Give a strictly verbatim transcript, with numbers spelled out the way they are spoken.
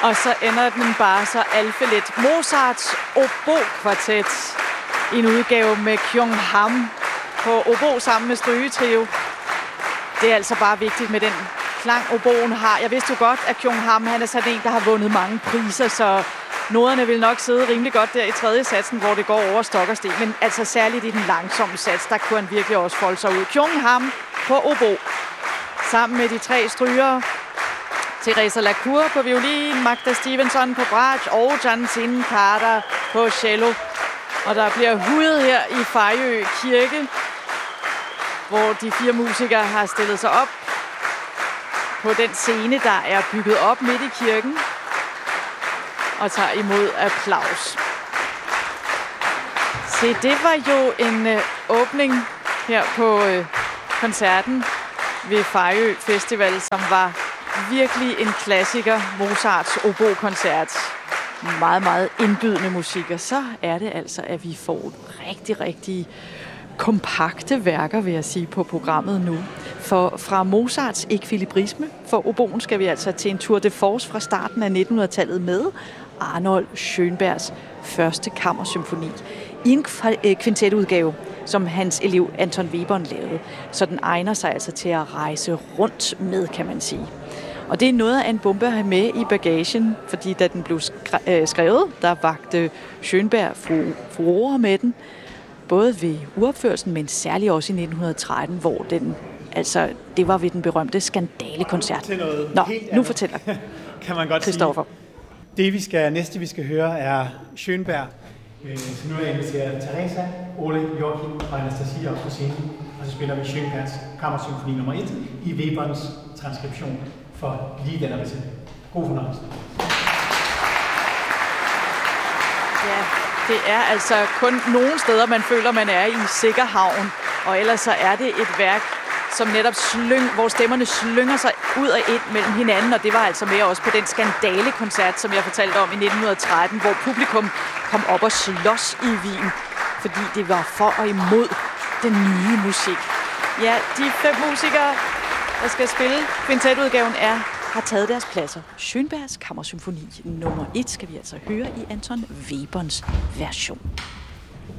Og så ender den bare så alfelet. Mozarts obo-kvartet i en udgave med Kyung Ham på obo sammen med strygetrio. Det er altså bare vigtigt med den klang, oboen har. Jeg vidste jo godt, at Kyung Ham, han er sådan en, der har vundet mange priser, så noderne vil nok sidde rimelig godt der i tredje satsen, hvor det går over stok og sten. Men altså særligt i den langsomme sats, der kunne han virkelig også folde sig ud. Kyung Ham på obo, sammen med de tre strygere. Teresa Lacour på violin, Magda Stevenson på bratsch og Jensine Carter på cello. Og der bliver hudet her i Fejø Kirke, hvor de fire musikere har stillet sig op på den scene, der er bygget op midt i kirken, og tager imod applaus. Se, det var jo en øh, åbning her på øh, koncerten ved Fejø Festival, som var virkelig en klassiker, Mozarts obo-koncert. Meget, meget indbydende musik, og så er det altså, at vi får rigtig, rigtig kompakte værker, vil jeg sige, på programmet nu. For fra Mozarts ekvilibrisme for oboen skal vi altså til en tour de force fra starten af nittenhundredetallet med Arnold Schönbergs første kammersymfoni i en kvintetudgave, som hans elev Anton Webern lavede. Så den egner sig altså til at rejse rundt med, kan man sige. Og det er noget af en bombe at have med i bagagen, fordi da den blev skrevet, der vagte Schönberg furore med den, både ved uopførelsen, men særligt også i nitten tretten, hvor den, altså, det var ved den berømte skandalekoncert. Nå, nu fortæller kan man godt Christoffer. Sige. Det vi skal, næste vi skal høre er Schönberg. Så nu er jeg inviteret Teresa, Ole, Joachim og Anastasia op på scenen, og så spiller vi Schönbergs kammersymfoni nummer et i Weberns transkription for lige den her besætning. God fornøjelse. Ja, det er altså kun nogle steder, man føler, man er i sikker havn, og ellers så er det et værk, som netop slyng, hvor stemmerne slynger sig ud og ind mellem hinanden, og det var altså mere også på den skandalekoncert, som jeg fortalte om i nitten tretten, hvor publikum kom op og slås i Wien, fordi det var for og imod den nye musik. Ja, de fem musikere, der skal spille kvintetudgaven, er, har taget deres pladser. Schönbergs kammersymfoni nummer et skal vi altså høre i Anton Weberns version.